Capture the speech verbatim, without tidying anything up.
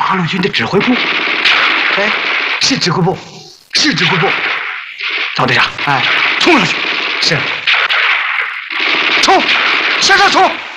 八路军的指挥部。 哎，是指挥部，是指挥部。 赵队长， 哎， 冲上去！ 是。 冲！向上冲！